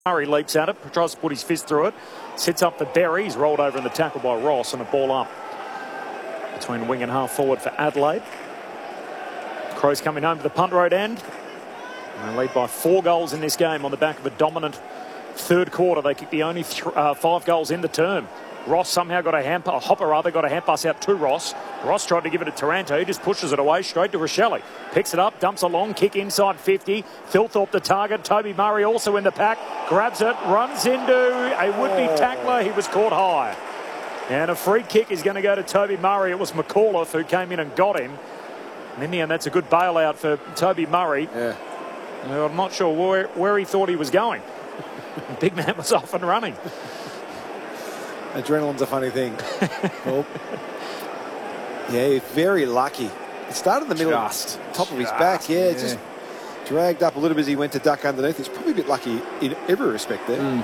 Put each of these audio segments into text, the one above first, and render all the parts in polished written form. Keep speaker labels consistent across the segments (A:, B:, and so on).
A: Murray leaps at it, tries to put his fist through it, sits up for Berry. He's rolled over in the tackle by Ross, and a ball up between wing and half forward for Adelaide. Crows coming home to the punt road end. And they lead by 4 goals in this game on the back of a dominant third quarter. They kicked the only 5 goals in the term. Ross somehow got a Hopper got a hand pass out to Ross. Ross tried to give it to Taranto. He just pushes it away straight to Rochelle. Picks it up, dumps a long kick inside 50. Thilthorpe the target. Toby Murray also in the pack. Grabs it, runs into a would-be tackler. He was caught high. And a free kick is going to go to Toby Murray. It was McAuliffe who came in and got him. And in the end, that's a good bailout for Toby Murray.
B: Yeah.
A: I'm not sure where he thought he was going. Big man was off and running.
B: Adrenaline's a funny thing. Well, yeah, very lucky. It started in the middle, top of his back. Yeah, just dragged up a little bit as he went to duck underneath. It's probably a bit lucky in every respect there.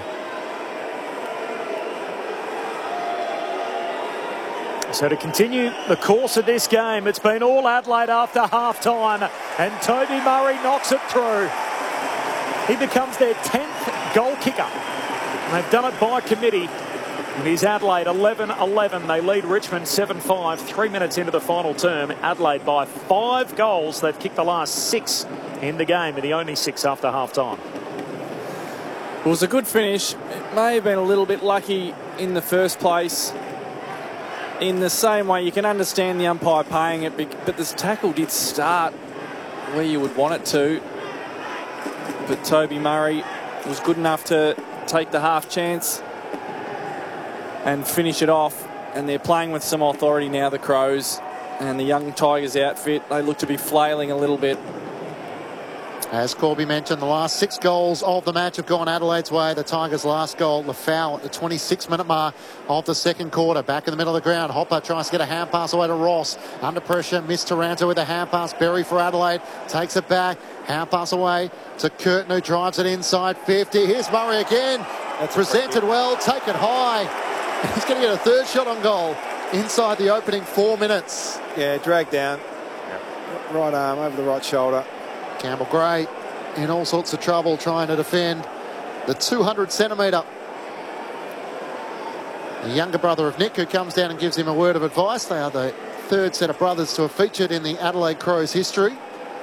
A: So to continue the course of this game, it's been all Adelaide after half-time, and Toby Murray knocks it through. He becomes their 10th goal kicker, and they've done it by committee. And he's Adelaide 11-11. They lead Richmond 7-5. 3 minutes into the final term. Adelaide by 5 goals. They've kicked the last 6 in the game, and the only 6 after half-time.
C: It was a good finish. It may have been a little bit lucky in the first place. In the same way, you can understand the umpire paying it, but this tackle did start where you would want it to. But Toby Murray was good enough to take the half chance and finish it off. And they're playing with some authority now, the Crows. And the young Tigers outfit, they look to be flailing a little bit.
D: As Corby mentioned, the last 6 goals of the match have gone Adelaide's way. The Tigers' last goal, the foul at the 26-minute mark of the second quarter. Back in the middle of the ground, Hopper tries to get a hand pass away to Ross. Under pressure, missed Taranto with a hand pass. Berry for Adelaide, takes it back. Hand pass away to Curtin, who drives it inside 50. Here's Murray again. That's presented well, taken high. He's going to get a third shot on goal inside the opening 4 minutes.
B: Yeah, dragged down. Right arm over the right shoulder.
D: Campbell Gray in all sorts of trouble trying to defend the 200-centimetre. The younger brother of Nick, who comes down and gives him a word of advice. They are the 3rd set of brothers to have featured in the Adelaide Crows history.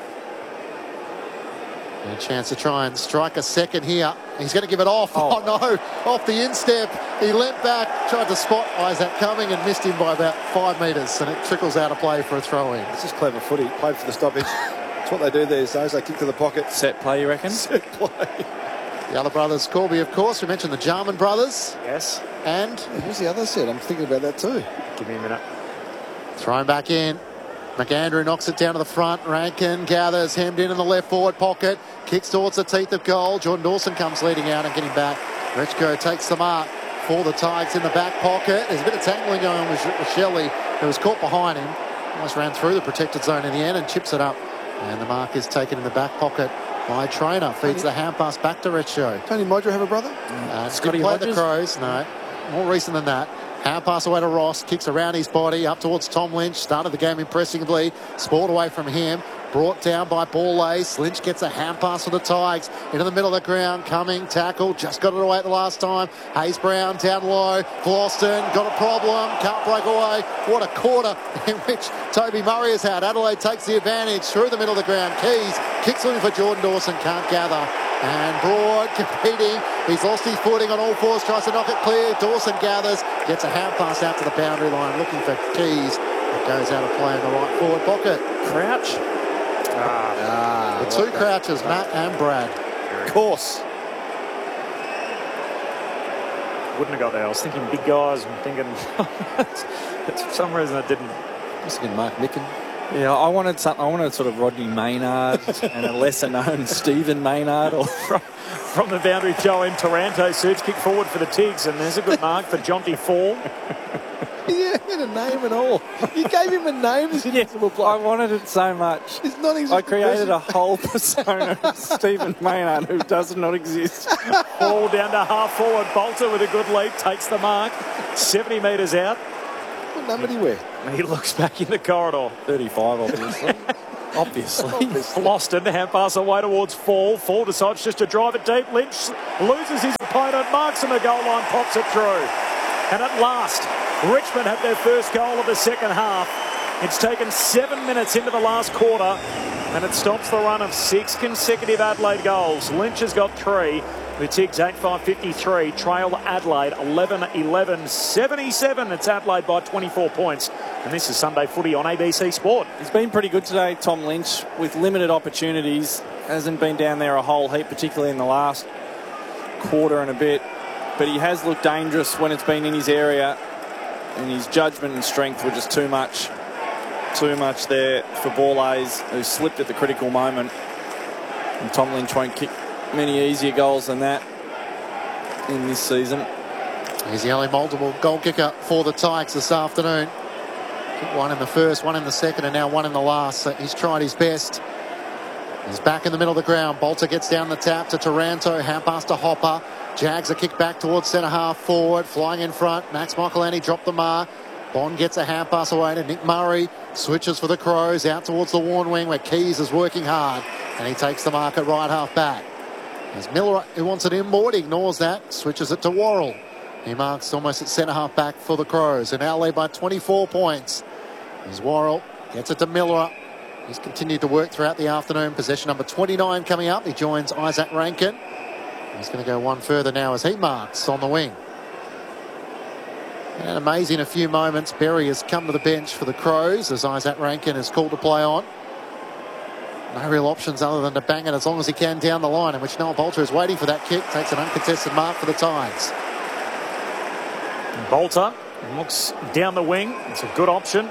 D: And a chance to try and strike a second here. He's going to give it off. Oh no, off the instep. He leant back, tried to spot Isaac coming and missed him by about 5 metres, and it trickles out of play for a throw-in.
B: It's just clever footy. Played for the stoppage. That's what they do these days. They kick to the pocket.
C: Set play, you reckon?
B: Set play.
D: The other brothers, Corby, of course. We mentioned the Jarman brothers.
A: Yes.
D: And
B: who's the other set? I'm thinking about that too.
A: Give me a minute.
D: Thrown back in. McAndrew knocks it down to the front. Rankin gathers, hemmed in the left forward pocket. Kicks towards the teeth of goal. Jordan Dawson comes leading out and getting back. Rechko takes the mark for the Tigers in the back pocket. There's a bit of tangling going on with Shelley, who was caught behind him. Almost ran through the protected zone in the end and chips it up. And the mark is taken in the back pocket by Trainer. Feeds the hand pass back to Rechko.
B: Tony Modra have a brother?
D: Scotty played the Crows. No, more recent than that. Hand pass away to Ross, kicks around his body, up towards Tom Lynch, started the game impressively, sport away from him, brought down by Ball Lace. Lynch gets a hand pass for the Tigers, into the middle of the ground, coming, tackle, just got it away at the last time. Hayes Brown down low, Gloston got a problem, can't break away. What a quarter in which Toby Murray has had. Adelaide takes the advantage through the middle of the ground. Keys kicks looking for Jordan Dawson, can't gather. And Broad competing. He's lost his footing on all fours, tries to knock it clear. Dawson gathers, gets a hand pass out to the boundary line, looking for Keys. It goes out of play in the right forward pocket.
A: Crouch.
D: The two Crouches, Matt and Brad.
B: Of course.
A: Wouldn't have got there. I was thinking big guys and thinking... for some reason I didn't.
B: I was thinking Mark Micken.
C: Yeah, I wanted something. I wanted sort of Rodney Maynard and a lesser-known Stephen Maynard. Or
A: from the boundary throw in, Taranto surge kick forward for the Tigs, and there's a good mark for Jonty Fall.
B: Yeah, he had a name and all. You gave him a name.
C: I wanted it so much.
B: It's not
C: I created a whole persona of Stephen Maynard who does not exist.
A: Ball down to half forward. Bolter with a good leap takes the mark. 70 metres out.
B: What number do you wear?
A: He looks back in the corridor.
C: 35, obviously. Obviously.
A: Loston, hand pass away towards Fall. Fall decides just to drive it deep. Lynch loses his opponent, marks on the goal line, pops it through. And at last, Richmond have their first goal of the second half. It's taken 7 minutes into the last quarter, and it stops the run of 6 consecutive Adelaide goals. Lynch has got 3. The Tigs 8-5-53 trail Adelaide 11-11 77. It's Adelaide by 24 points, and this is Sunday Footy on ABC Sport.
C: He's been pretty good today, Tom Lynch, with limited opportunities. Hasn't been down there a whole heap, particularly in the last quarter and a bit, but he has looked dangerous when it's been in his area, and his judgment and strength were just too much there for Borlase, who slipped at the critical moment. And Tom Lynch won't kick many easier goals than that in this season.
D: He's the only multiple goal kicker for the Tigers this afternoon. One in the first, one in the second, and now one in the last. So he's tried his best. He's back in the middle of the ground. Bolter gets down the tap to Taranto. Hand pass to Hopper. Jags a kick back towards centre half forward. Flying in front. Max Michaelani dropped the mark. Bond gets a hand pass away to Nick Murray. Switches for the Crows out towards the Warn wing where Keys is working hard. And he takes the mark at right half back. As Miller, who wants it inboard, ignores that. Switches it to Worrell. He marks almost at centre half back for the Crows. And now lead by 24 points. As Worrell gets it to Miller. He's continued to work throughout the afternoon. Possession number 29 coming up. He joins Isaac Rankin. He's going to go one further now as he marks on the wing. And amazing a few moments. Berry has come to the bench for the Crows as Isaac Rankin is called to play on. No real options other than to bang it as long as he can down the line, in which Noel Bolter is waiting for that kick. Takes an uncontested mark for the Tigers.
A: Bolter looks down the wing. It's a good option.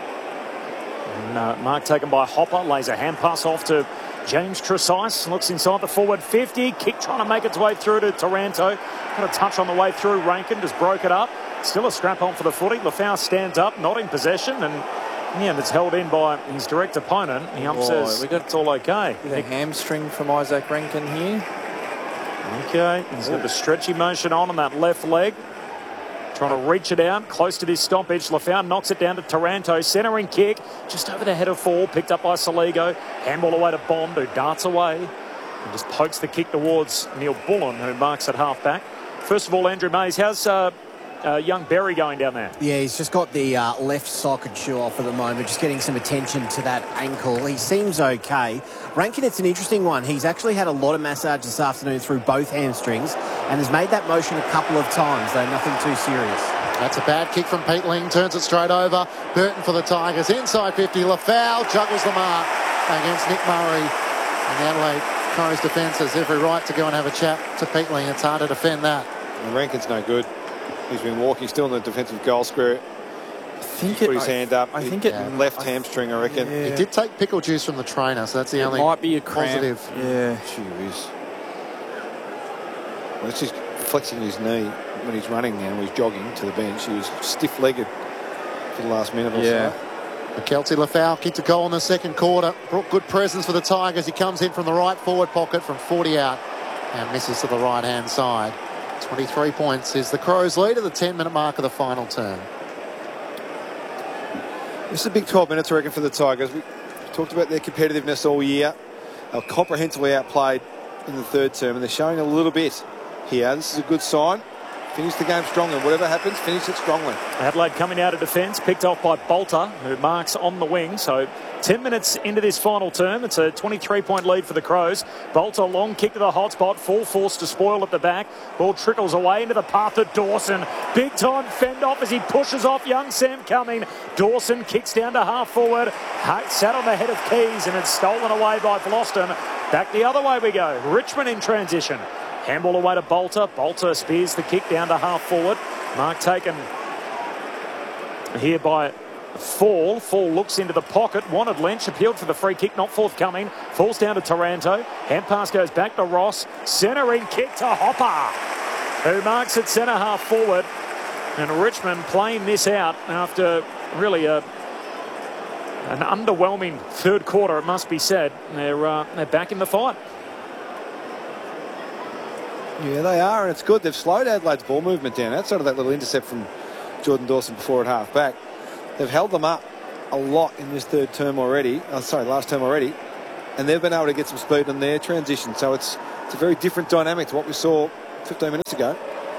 A: And, mark taken by Hopper. Lays a hand pass off to James Tresize. Looks inside the forward 50. Kick trying to make its way through to Taranto. Got a touch on the way through. Rankin just broke it up. Still a scrap on for the footy. Lafau stands up, not in possession, and it's held in by his direct opponent. He says it's all okay.
C: A hamstring from Isaac Rankin here.
A: Okay, he's got the stretchy motion on that left leg. Trying to reach it out, close to this stoppage. Lafau knocks it down to Taranto. Centering kick, just over the head of Fall, picked up by Saligo. Handball away to Bond, who darts away and just pokes the kick towards Neil Bullen, who marks at half-back. First of all, Andrew Mays, how's young Berry going down there?
E: Yeah, he's just got the left sock and shoe off at the moment, just getting some attention to that ankle. He seems okay. Rankin, it's an interesting one. He's actually had a lot of massage this afternoon through both hamstrings and has made that motion a couple of times, though nothing too serious.
D: That's a bad kick from Pete Ling, turns it straight over. Burton for the Tigers, inside 50. Lafau juggles the mark against Nick Murray. And the Adelaide Crows defence has every right to go and have a chat to Pete Ling. It's hard to defend that.
B: And Rankin's no good. He's been walking still in the defensive goal square. Put his hand up.
C: I think
B: left hamstring, I reckon.
C: Yeah.
D: He did take pickle juice from the trainer, so that's the only
C: might be a cramp.
D: positive.
C: Yeah.
B: Gee whiz. Well, it's just flexing his knee when he's running now, when he's jogging to the bench. He was stiff-legged for the last minute or so.
D: McKelty Lafau kicked a goal in the second quarter. Brought good presence for the Tigers. He comes in from the right forward pocket from 40 out and misses to the right-hand side. 23 points is the Crows' lead at the 10-minute mark of the final term.
B: This is a big 12 minutes, I reckon, for the Tigers. We talked about their competitiveness all year. They were comprehensively outplayed in the third term, and they're showing a little bit here. This is a good sign. Finish the game strongly. Whatever happens, finish it strongly.
A: Adelaide coming out of defence, picked off by Bolter, who marks on the wing. So 10 minutes into this final term, it's a 23-point lead for the Crows. Bolter, long kick to the hot spot, full force to spoil at the back. Ball trickles away into the path of Dawson. Big time fend off as he pushes off young Sam Cumming. Dawson kicks down to half forward. Sat on the head of Keys and it's stolen away by Vlosten. Back the other way we go. Richmond in transition. Handball away to Bolter. Bolter spears the kick down to half forward. Mark taken here by Fall. Fall looks into the pocket. Wanted Lynch. Appealed for the free kick. Not forthcoming. Falls down to Taranto. Hand pass goes back to Ross. Centering kick to Hopper, who marks at centre half forward. And Richmond playing this out after really an underwhelming third quarter, it must be said. They're back in the fight.
B: Yeah, they are, and it's good. They've slowed Adelaide's ball movement down outside of that little intercept from Jordan Dawson before at half back. They've held them up a lot in this last term already. And they've been able to get some speed on their transition. So it's a very different dynamic to what we saw 15 minutes ago.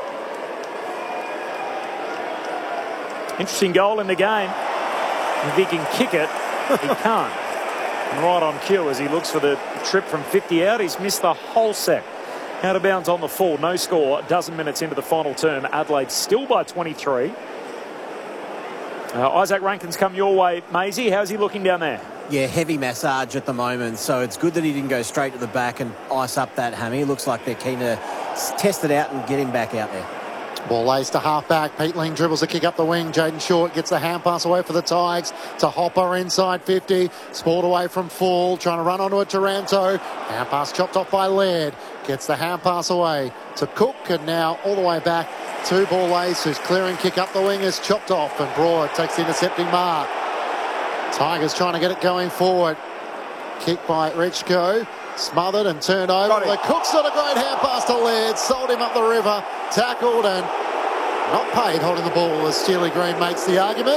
A: Interesting goal in the game. If he can kick it, he can't. And right on cue as he looks for the trip from 50 out. He's missed the whole set. Out of bounds on the full. No score. A dozen minutes into the final term. Adelaide still by 23. Isaac Rankine's come your way. Maisie, how's he looking down there?
E: Yeah, heavy massage at the moment, so it's good that he didn't go straight to the back and ice up that hammy. It looks like they're keen to test it out and get him back out there.
D: Ball lays to half-back. Pete Ling dribbles a kick up the wing. Jaden Short gets the hand pass away for the Tigers to Hopper inside 50. Sport away from full. Trying to run onto a Taranto. Hand pass chopped off by Laird. Gets the hand pass away to Cook. And now all the way back to Ball Lace, who's clearing kick up the wing is chopped off. And Broad takes the intercepting mark. Tigers trying to get it going forward. Kick by Richko. Smothered and turned over. The Cook's got a great hand pass to Laird. Sold him up the river. Tackled and not paid holding the ball as Steely Green makes the argument.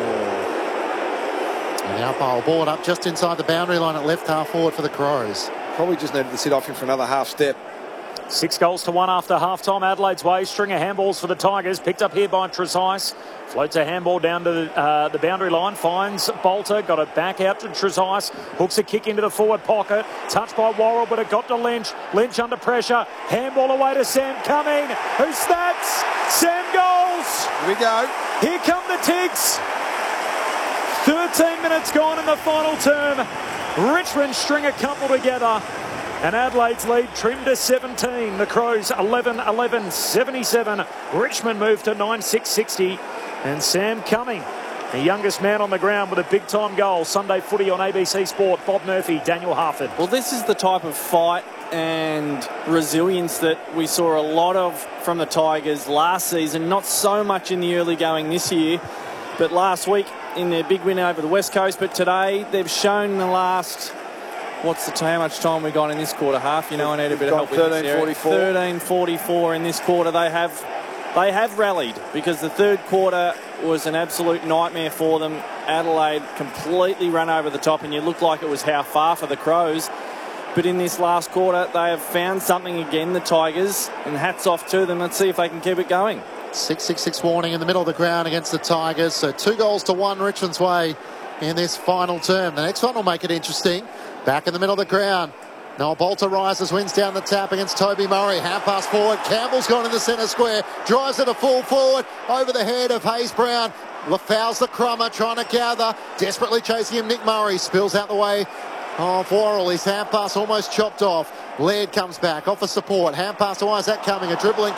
D: And the umpire will board up just inside the boundary line at left half forward for the Crows.
B: Probably just needed to sit off him for another half step.
A: 6 goals to 1 after half-time Adelaide's way. String of handballs for the Tigers. Picked up here by Trezise. Floats a handball down to the boundary line. Finds Bolter. Got it back out to Trezise. Hooks a kick into the forward pocket. Touched by Worrell, but it got to Lynch. Lynch under pressure. Handball away to Sam Cumming. Who snaps? Sam goals.
B: Here we go.
A: Here come the Tigs. 13 minutes gone in the final term. Richmond string a couple together. And Adelaide's lead trimmed to 17. The Crows 11-11-77. Richmond moved to 9-6-60. And Sam Cumming, the youngest man on the ground with a big-time goal. Sunday footy on ABC Sport. Bob Murphy, Daniel Harford.
C: Well, this is the type of fight and resilience that we saw a lot of from the Tigers last season. Not so much in the early going this year, but last week in their big win over the West Coast. But today they've shown in the last... how much time we got in this quarter half? You know, I need a bit of help with this area. 13:44 in this quarter. They have rallied because the third quarter was an absolute nightmare for them. Adelaide completely ran over the top, and you looked like it was how far for the Crows. But in this last quarter, they have found something again, the Tigers, and hats off to them. Let's see if they can keep it going.
D: 6-6-6 warning in the middle of the ground against the Tigers. So 2 goals to 1 Richmond's way in this final term. The next one will make it interesting. Back in the middle of the ground. Noel Bolter rises, wins down the tap against Toby Murray. Hand pass forward. Campbell's gone in the centre square. Drives it a full forward over the head of Hayes Brown. Fouls the crummer, trying to gather. Desperately chasing him, Nick Murray. Spills out the way of Worrell. His hand pass almost chopped off. Laird comes back, offers support. Hand pass to Isaac Cumming. A dribbling